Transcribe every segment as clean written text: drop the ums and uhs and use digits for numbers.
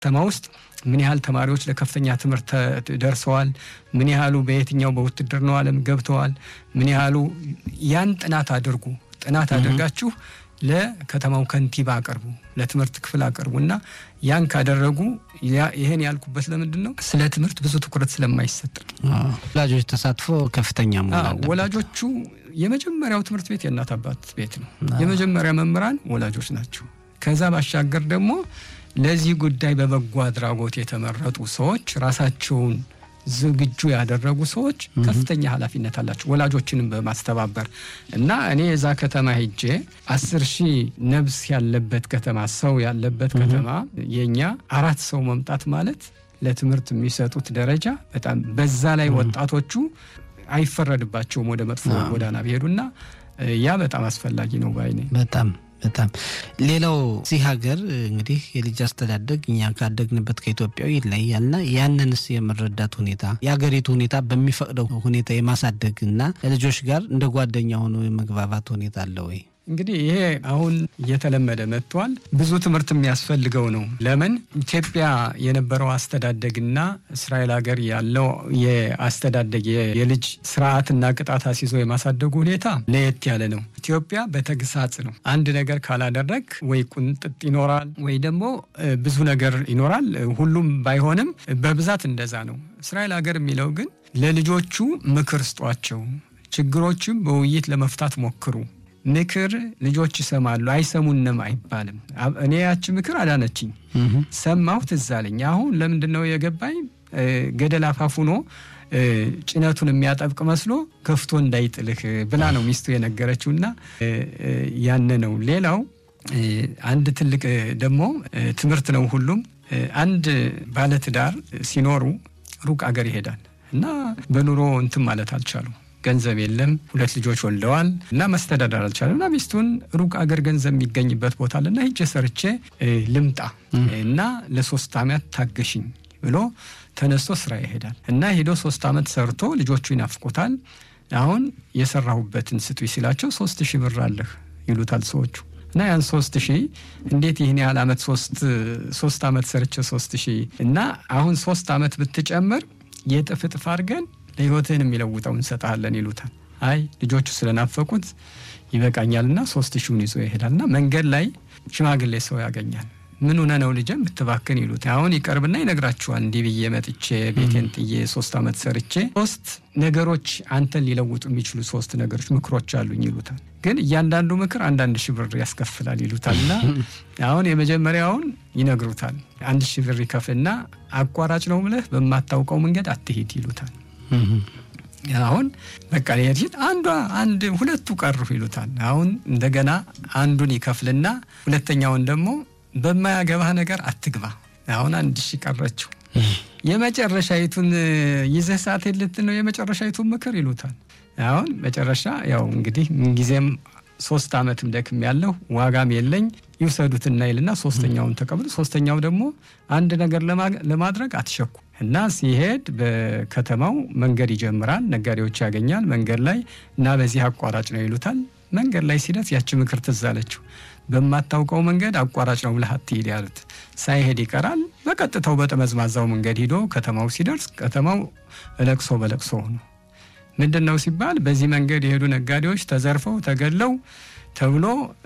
ተማውስጥ ምን ያህል ተማሪዎች ለከፍተኛ ትምህርት ደርሰዋል ምን ያህሉ በየትኛው በውትድርናው ዓለም ገብተዋል ምን ያህሉ ያን ጥናት አድርጋችሁ ለከተማው ከንቲባ አቀርቡ ለትምህርት ክፍል አቀርቡና ያን ካደረጉ ይሄን ያልኩበት ለምንድነው ስለ ትምህርት ብዙ ትኩረት ስለማይሰጥ ወላጆች ተሳትፎ ከፍተኛ ማለት ወላጆቹ የመጀመሪያው ትምህርት ቤት የእናት አባት ቤት ነው የመጀመሪያ መምህራን ወላጆች ናቸው ከዛ ባሻገር ደግሞ ለዚህ ጉዳይ በበጎ አድራጎት የተመረጡ ሰዎች ራሳቸውን ዝግጁ ያደረጉ ሰዎች ከፍተኛ ኃላፊነት አላቸው ወላጆችንም በማስተባበር እና እኔ እዛ ከተማ ሄጄ 10,000 ነብስ ያለበት ከተማ ሰው ያለበት ከተማ የኛ 4 ሰው መምጣት ማለት ለትምህርት የሚሰጡት ደረጃ በጣም በዛ ላይ ወጣቶቹ አይፈረድባቸውም ወደ መጥፎ ጎዳና ቢሄዱና ያ በጣም አስፈላጊ ነው ባይኔ በጣም ሌላው እዚህ ሀገር እንግዲህ የልጅ አስተዳደግ እኛ ካደግንበት ከኢትዮጵያው ይለያልና ያንንስ የመረዳት ሁኔታ የሀገሪቱ ሁኔታ በሚፈቅደው ሁኔታ የማሳደግና ልጆች ጋር እንደ ጓደኛ ሆኖ የመግባባት ሁኔታ አለ ወይ እንግዲህ ይሄ አሁን እየተለመደ መጥቷል ብዙ ትምህርት የሚያስፈልገው ነው ለምን ኢትዮጵያ የነበረው አስተዳደግና እስራኤል ሀገር ያለው የአስተዳደግ የልጅ ስርዓትና ቅጣት አስይዞ የማሳደጉ ሁኔታ ለየት ያለ ነው ኢትዮጵያ በተግሳጽ ነው አንድ ነገር ካላደረግ ወይ ቁንጥጥ ይኖራል ወይ ደግሞ ብዙ ነገር ይኖራል ሁሉም ባይሆንም በብዛት እንደዛ ነው እስራኤል ሀገር የሚለው ግን ለልጆቹ ምክር ስጧቸው ችግሮችም በውይይት ለመፍታት ሞክሩ ምክር ልጆች ይሰማሉ አይሰሙንም አይባልም እኔ ያቺ ምክር አዳነችኝ ሰማሁት እዛለኝ አሁን ለምንድነው የገባኝ ገደል አፋፉኖ ጭነቱን የሚያጠብቅ መስሎ ከፍቶ እንዳይጥልህ ብላ ነው ሚስቱ የነገረችውና ያነ ነው ሌላው አንድ ትልቅ ደግሞ ትምህርት ነው ሁሉም አንድ ባለትዳር ሲኖሩ ሩቅ አገር ይሄዳል እና በኑሮ እንትን ማለት አልቻሉም ገንዘብ የለም ሁለት ልጆች ወልደዋል እና መስተዳደር አልቻለም እና ሚስቱን ሩቅ አገር ገንዘብ የሚገኝበት ቦታ አለና ሄጄ ሰርቼ ልምጣ እና ለ3 አመት ታገሽኝ ብሎ ተነስቶ ስራ ይሄዳል እና ሄዶ 3 አመት ሰርቶ ልጆቹ ይናፍቁታል አሁን የሰራሁበትን ስጡ ይላቸው 3000 ብር አለህ ይሉታል ሰዎቹ እና ያን 3000 እንዴት ይሄን ያህል አመት 3 አመት ሰርቼ 3000 እና አሁን 3 አመት ብትጨምር የጥፍጥፍ አድርገን ለህይወትን የሚለውጠው እንሰጣለን ይሉታል አይ ልጆቹ ስለናፈቁት ይበቃኛልና 3000ን ይዞ ይሄዳልና መንገድ ላይ ሽማግሌ ሰው ያገኛል ምን ሆነ ነው ልጅም ብትባከን ይሉት አሁን ይቀርብና ይነግራቸዋል እንዲህ ብዬ መጥቼ ቤቴን ጥዬ 3 አመት ሰርቼ 3 ነገሮች አንተን ሊለውጡ የሚችሉ 3 ነገሮች ምክሮች አሉኝ ይሉታል ግን እያንዳንዱ ምክር 1000 ብር ያስከፍላል ይሉታልና አሁን የመጀመሪያውን ይነግሩታል 1000 ብር ይከፍልና አቋራጭ ነው ብለህ በማታውቀው መንገድ አትሄድ ይሉታል አሁን በቃ ለየት አንድ ሁለቱ ቀሩ ይሉታል አሁን እንደገና አንዱን ይከፍልና ሁለተኛውን ደግሞ በማያገባህ ነገር አትግባ አሁን 1000 ቀረችው የመጨረሻይቱን ይዘህ ሳትልት ነው የመጨረሻይቱን ምክር ይሉታል አሁን መጨረሻ ያው እንግዲህ ምን ጊዜም 3 አመትም ደክም ያለው ዋጋም የለኝ ይወሰዱትና ይልና ሶስተኛውን ተቀበሉ ሶስተኛው ደግሞ አንድ ነገር ለማድረግ አትሸኩ እና ሲሄድ በከተማው መንገድ ይጀምራል ነጋዴዎች ያገኛል መንገድ ላይ እና በዚህ አቋራጭ ነው ይሉታል መንገድ ላይ ሲደርስ ያቺ ምክር ትዛለችው በማታውቀው መንገድ አቋራጭ ነው ብለህ አትሄድ ያሉት ሳይሄድ ይቀራል በቀጥታው በተመዝማዛው መንገድ ሄዶ ከተማው ሲደርስ ከተማው በለቅሶ ሆኖ ምንድነው ሲባል በዚህ መንገድ የሄዱ ነጋዴዎች ተዘርፈው ተገለው ተብሎ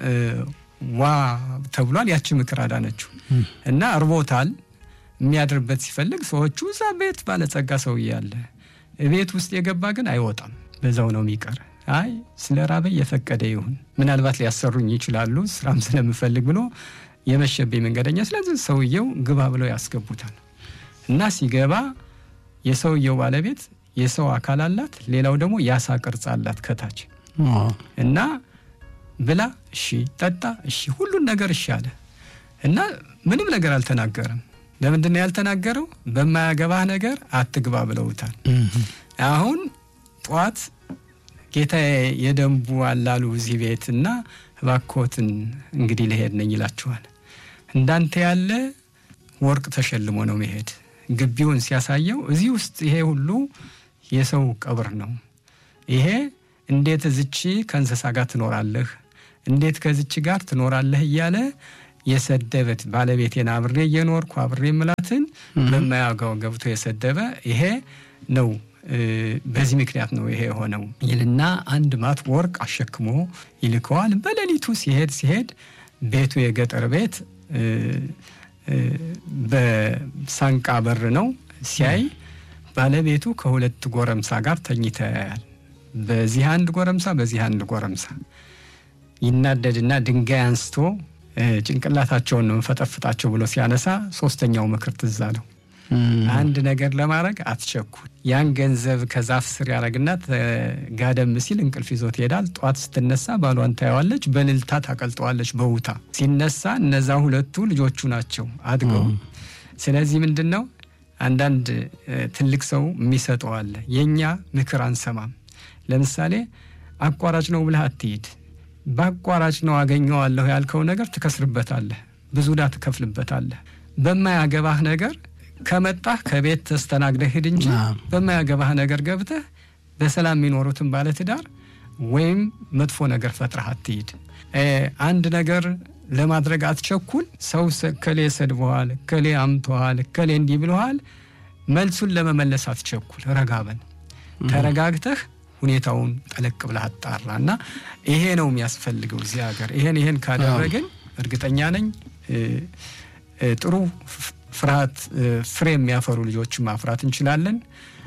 ተብሏል ያቺ ምክር አዳነችው እና አርቦታል የሚያድርበት ሲፈልግ ሰዎቹ እዛ ቤት ባለጸጋ ሰው ያለ ቤት ውስጥ የገባ ግን አይወጣም በዛው ነው የሚቀር አይ ስለራበ የፈቀደ ይሁን ምናልባት ሊያሰሩኝ ይችላሉ ስራም ስለምፈልግ ብሎ የመሸበይ መንገደኛ ስለዚህ ሰውየው ግባ ብለው ያስገቡታል እና ሲገባ የሰውየው ባለቤት የሰው አካል አላት ሌላው ደግሞ ያሳ ቅርጽ አላት ከታች እና ብላ እሺ ጠጣ እሺ ሁሉን ነገር እሺ አለ እና ምንም ነገር አልተናገረም ለምንድነው ያልተናገረው በማያገባህ ነገር አትግባ ብለውታል አሁን ጧት ጌታ የደንቡ አላሉ እዚህ ቤትና ባኮትን እንግዲህ ለሄድ ነኝ ይላችኋል እንዳንተ ያለ ወርቅ ተሸልሞ ነው መሄድ ግቢውን ሲያሳየው እዚህ ውስጥ ይሄ ሁሉ የሰው ቀብር ነው ይሄ እንዴት እዚች ከእንስሳ ጋር ትኖራለህ እንዴት ከዚች ጋር ትኖራለህ እያለ የሰደበት ባለቤቴን አብሬ እየኖርኩ አብሬ ምላትን በማያውቀው ገብቶ የሰደበ ይሄ ነው በዚህ ምክንያት ነው ይሄ ሆነው ይልና አንድ ማት ወርቅ አሸክሞ ይልከዋል። በሌሊቱ ሲሄድ ቤቱ የገጠር ቤት በሳንቃ በር ነው። ሲያይ ባለቤቱ ከሁለት ጎረምሳ ጋር ተኝተዋል። በዚህ አንድ ጎረምሳ በዚህ አንድ ጎረምሳ ይናደድና ድንጋይ አንስቶ ጭንቅላታቸውን ነው ፈጠፍጣቸው ብሎ ሲያነሳ ሶስተኛው ምክር ትዝ አለው። አንድ ነገር ለማድረግ አትቸኩል። ያን ገንዘብ ከዛፍ ስር ያረግና ጋደም ሲል እንቅልፍ ይዞት ይሄዳል። ጧት ስትነሳ ባሏን ታየዋለች፣ በልልታ ታቀልጠዋለች በውታ። ሲነሳ እነዛ ሁለቱ ልጆቹ ናቸው አድገው። ስለዚህ ምንድነው አንዳንድ ትልቅ ሰው የሚሰጠው አለ። የኛ ምክር አንሰማም። ለምሳሌ አቋራጭ ነው ብለህ አትሂድ። በአቋራጭ ነው አገኘዋለሁ ያልከው ነገር ትከስርበታለህ፣ ብዙ ዕዳ ትከፍልበታለህ። በማያገባህ ነገር ከመጣህ ከቤት ተስተናግደህ ሂድ እንጂ በማያገባህ ነገር ገብተህ በሰላም የሚኖሩትን ባለትዳር ወይም መጥፎ ነገር ፈጥረህ አትሂድ። አንድ ነገር ለማድረግ አትቸኩል። ሰው ከሌ ሰድበዋል፣ ከሌ አምተዋል፣ ከሌ እንዲህ ብለዋል፣ መልሱን ለመመለስ አትቸኩል። ረጋበን ተረጋግተህ ሁኔታውን ጠለቅ ብለህ አጣራና ይሄ ነው የሚያስፈልገው እዚህ ሀገር። ይሄን ካደረግን እርግጠኛ ነኝ ጥሩ ፍርሃት ፍሬ የሚያፈሩ ልጆች ማፍራት እንችላለን።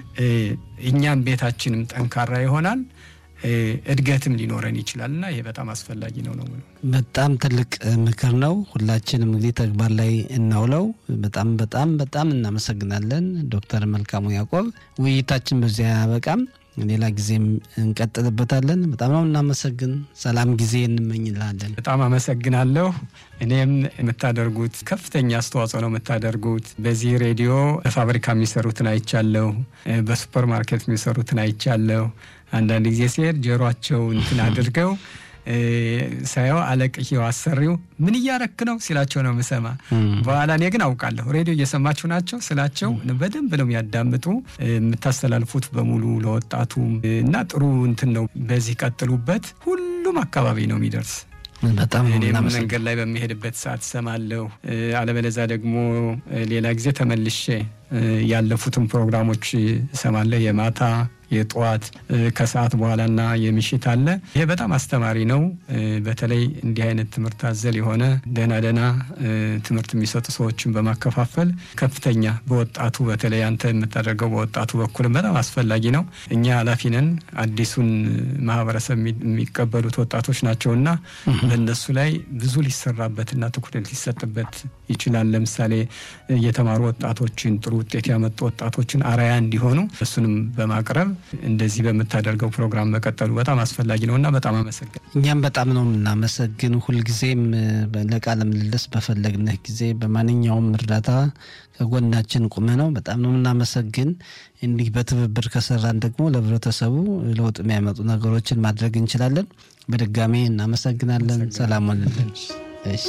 እኛም ቤታችንም ጠንካራ ይሆናል፣ እድገትም ሊኖረን ይችላልና ይሄ በጣም አስፈላጊ ነው። በጣም ትልቅ ምክር ነው። ሁላችንም እንግዲህ ተግባር ላይ እናውለው። በጣም በጣም በጣም እናመሰግናለን ዶክተር መልካሙ ያዕቆብ። ውይይታችን በዚያ ያበቃም፣ ሌላ ጊዜም እንቀጥልበታለን። በጣም ነው እናመሰግን። ሰላም ጊዜ እንመኝላለን። በጣም አመሰግናለሁ። እኔም የምታደርጉት ከፍተኛ አስተዋጽኦ ነው የምታደርጉት። በዚህ ሬዲዮ በፋብሪካ የሚሰሩትን አይቻለሁ፣ በሱፐር ማርኬት የሚሰሩትን አይቻለሁ። አንዳንድ ጊዜ ሲሄድ ጆሮአቸው እንትን አድርገው ሳይው አለቅየው አሰሪው ምን እያረክ ነው ሲላቸው ነው የምሰማ። በኋላ እኔ ግን አውቃለሁ ሬዲዮ እየሰማችሁ ናቸው ስላቸው በደንብ ነው የሚያዳምጡ። የምታስተላልፉት በሙሉ ለወጣቱ እና ጥሩ እንትን ነው። በዚህ ቀጥሉበት። ሁሉም አካባቢ ነው የሚደርስ። በጣም መንገድ ላይ በሚሄድበት ሰዓት ሰማለሁ። አለበለዛ ደግሞ ሌላ ጊዜ ተመልሼ ያለፉትን ፕሮግራሞች ሰማለሁ። የማታ የጧት ከሰዓት በኋላና የምሽት አለ። ይሄ በጣም አስተማሪ ነው። በተለይ እንዲህ አይነት ትምህርት አዘል የሆነ ደህና ትምህርት የሚሰጡ ሰዎችን በማከፋፈል ከፍተኛ በወጣቱ በተለይ አንተ የምታደርገው በወጣቱ በኩል በጣም አስፈላጊ ነው። እኛ ኃላፊ ነን። አዲሱን ማህበረሰብ የሚቀበሉት ወጣቶች ናቸውና በእነሱ ላይ ብዙ ሊሰራበትና ትኩረት ሊሰጥበት ይችላል። ለምሳሌ የተማሩ ወጣቶችን ጥሩ ውጤት ያመጡ ወጣቶችን አርአያ እንዲሆኑ እሱንም በማቅረብ እንደዚህ በመታደርገው ፕሮግራም መቀጠሉ በጣም አስፈላጊ ነውና በጣም አመሰግናለሁ። እኛም በጣም ነው እናመሰግን። ሁሉ ጊዜም ለቃለ ምልልስ በፈለግነህ ጊዜ በማንኛውም እርዳታ ከጎናችን ቁመህ ነው። በጣም ነው እናመሰግን። እንዲህ በትብብር ከሰራን ደግሞ ለህብረተሰቡ ለውጥ የሚያመጡ ነገሮችን ማድረግ እንችላለን። በድጋሚ እናመሰግናለን። ሰላም ሁኑልን። እሺ።